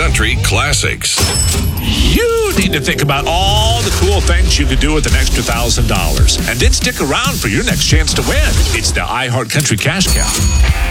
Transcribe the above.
Country Classics. You need to think about all the cool things you could do with an extra $1,000. And then stick around for your next chance to win. It's the iHeart Country Cash Cow.